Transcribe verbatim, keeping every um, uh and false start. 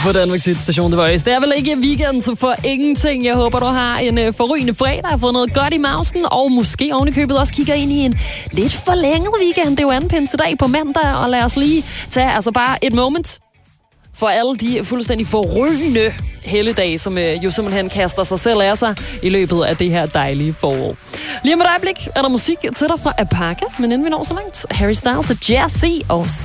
på Danmarks station The Voice. Det er vel ikke weekend for ingenting. Jeg håber, du har en uh, forrygende fredag, har fået noget godt i mausen, og måske ovenikøbet også kigger ind i en lidt forlænget weekend. Det er jo anden pinsedag på mandag, og lad os lige tage altså bare et moment for alle de fuldstændig forrygende helligdage, som øh, jo simpelthen kaster sig selv af sig i løbet af det her dejlige forår. Lige om et øjeblik er der musik til dig fra Apaka, men inden vi når så langt, Harry Styles og Jazzy og